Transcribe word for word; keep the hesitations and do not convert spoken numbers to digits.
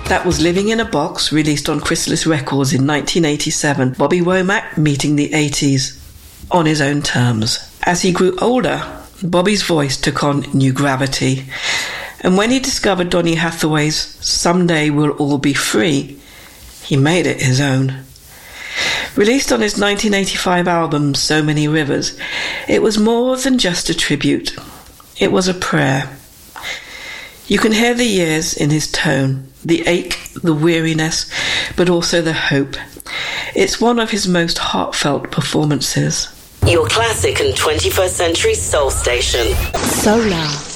That was Living in a Box, released on Chrysalis Records in nineteen eighty-seven. Bobby Womack meeting the eighties on his own terms. As he grew older, Bobby's voice took on new gravity. And when he discovered Donny Hathaway's Someday We'll All Be Free, he made it his own. Released on his nineteen eighty-five album So Many Rivers, it was more than just a tribute. It was a prayer. You can hear the years in his tone, the ache, the weariness, but also the hope. It's one of his most heartfelt performances. Your classic and twenty-first century soul station. Solar.